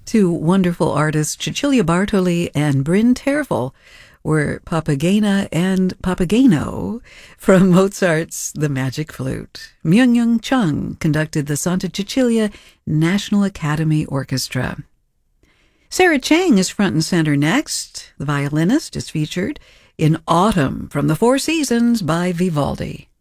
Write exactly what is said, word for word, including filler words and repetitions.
Two wonderful artists, Cecilia Bartoli and Bryn Tervel, were Papagena and Papageno from Mozart's The Magic Flute. Myung-Young Chung conducted the Santa Cecilia National Academy Orchestra. Sarah Chang is front and center next. The violinist is featured in Autumn from the Four Seasons by Vivaldi.